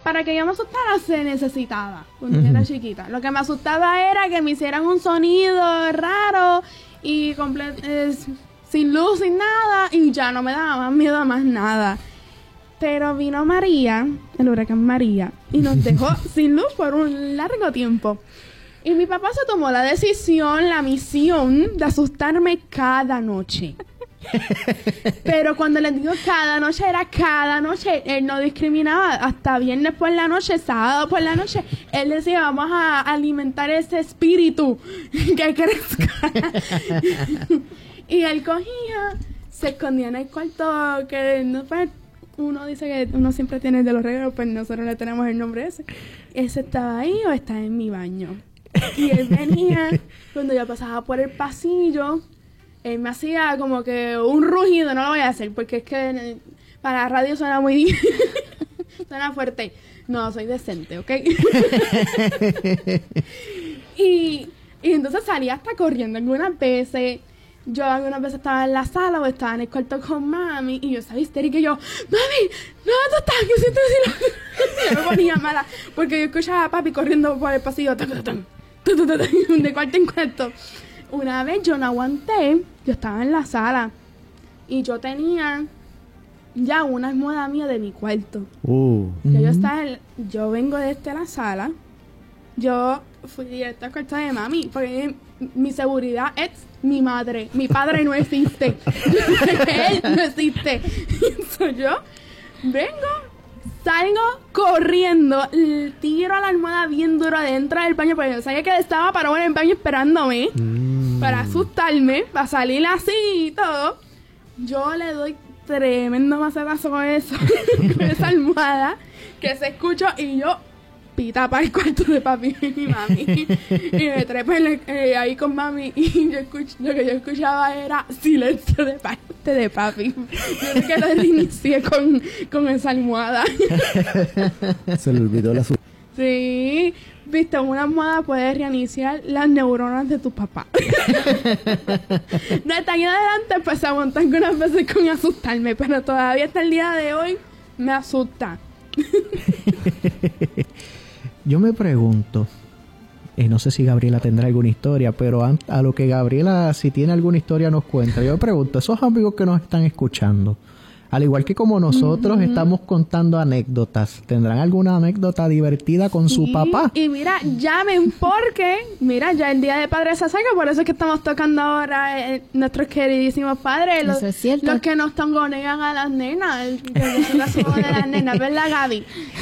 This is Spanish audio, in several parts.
para que yo me asustara se necesitaba cuando yo era chiquita. Lo que me asustaba era que me hicieran un sonido raro y sin luz, sin nada, y ya no me daba más miedo a más nada. Pero vino María, el huracán María, y nos dejó sin luz por un largo tiempo. Y mi papá se tomó la decisión, la misión de asustarme cada noche. Pero cuando les digo cada noche, era cada noche. Él no discriminaba. Hasta viernes por la noche, sábado por la noche. Él decía, vamos a alimentar ese espíritu que crezca. Y él cogía, se escondía en el cuarto, que no fue... Uno dice que uno siempre tiene el de los regalos, pues nosotros le tenemos el nombre ese. Ese estaba ahí o estaba en mi baño. Y él venía, cuando yo pasaba por el pasillo... Él me hacía como que un rugido, no lo voy a hacer, porque es que para la radio suena muy... suena fuerte. No, soy decente, ¿ok? y entonces salía hasta corriendo algunas veces. Yo algunas veces estaba en la sala o estaba en el cuarto con mami, y yo estaba histérica y yo, mami, no, tú estás, que siento decir... Yo me ponía mala, porque yo escuchaba a papi corriendo por el pasillo, de cuarto en cuarto. Una vez yo no aguanté, yo estaba en la sala y yo tenía ya una almohada mía de mi cuarto. Yo vengo desde la sala, yo fui directo al cuarto de mami, porque mi seguridad es mi madre, mi padre no existe, él no existe. Entonces yo salgo corriendo, tiro a la almohada bien duro adentro del baño, porque yo sabía que él estaba parado en el baño esperándome para asustarme, para salir así y todo. Yo le doy tremendo macetazo con eso, con esa almohada, que se escuchó, y yo pita para el cuarto de papi y mami. Y me trepé ahí con mami, y lo que yo escuchaba era silencio de parte de papi. Yo creo que lo reinicié con esa almohada. Se le olvidó la Sí, viste, una almohada puede reiniciar las neuronas de tu papá. Desde ahí en adelante empecé a montar algunas veces con asustarme, pero todavía hasta el día de hoy me asusta. Yo me pregunto, no sé si Gabriela tendrá alguna historia, pero a lo que Gabriela, si tiene alguna historia, nos cuenta. Yo me pregunto, esos amigos que nos están escuchando, al igual que como nosotros estamos contando anécdotas, ¿tendrán alguna anécdota divertida con su papá? Y mira, llamen porque, mira, ya el Día de Padres se acerca, por eso es que estamos tocando ahora nuestros queridísimos padres, los que nos tongonean a las nenas, de las nenas, ¿verdad, Gaby?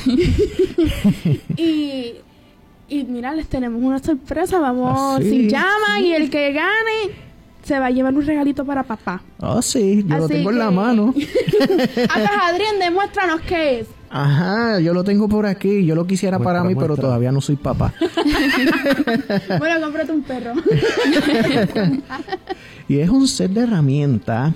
y mira, les tenemos una sorpresa, vamos, si llaman y el que gane se va a llevar un regalito para papá. Oh, sí, yo lo tengo en la mano. Adrián, demuéstranos qué es. Ajá, yo lo tengo por aquí. Yo lo quisiera para mí, pero todavía no soy papá. Bueno, cómprate un perro. Y es un set de herramientas.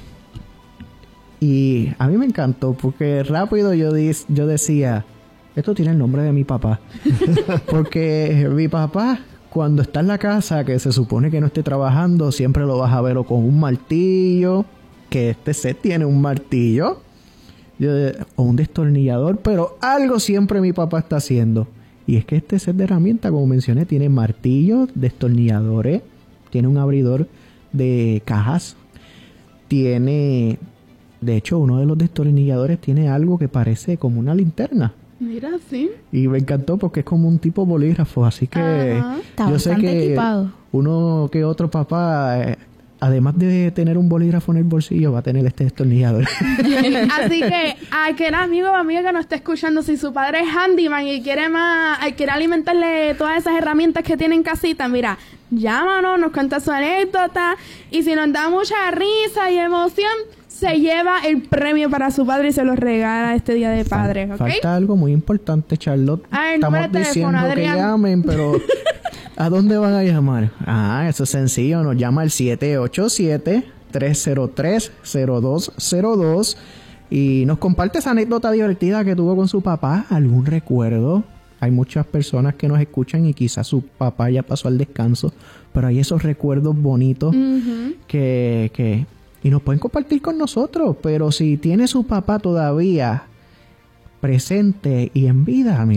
Y a mí me encantó porque rápido yo decía, esto tiene el nombre de mi papá. Porque mi papá, cuando está en la casa, que se supone que no esté trabajando, siempre lo vas a ver o con un martillo, que este set tiene un martillo, o un destornillador, pero algo siempre mi papá está haciendo. Y es que este set de herramientas, como mencioné, tiene martillos, destornilladores, tiene un abridor de cajas, tiene, de hecho, uno de los destornilladores tiene algo que parece como una linterna. Mira, sí. Y me encantó porque es como un tipo bolígrafo, así que yo sé que equipado. Uno que otro papá, además de tener un bolígrafo en el bolsillo, va a tener este destornillador. Así que aquel amigo o amiga que nos está escuchando, si su padre es handyman y quiere alimentarle todas esas herramientas que tiene en casita, mira, llámanos, nos cuenta su anécdota, y si nos da mucha risa y emoción, se lleva el premio para su padre y se lo regala este Día de Padres, ¿ok? Falta algo muy importante, Charlotte. Estamos diciendo que llamen, pero ¿a dónde van a llamar? Eso es sencillo. Nos llama al 787-303-0202 y nos comparte esa anécdota divertida que tuvo con su papá. ¿Algún recuerdo? Hay muchas personas que nos escuchan y quizás su papá ya pasó al descanso, pero hay esos recuerdos bonitos que y nos pueden compartir con nosotros. Pero si tiene su papá todavía presente y en vida,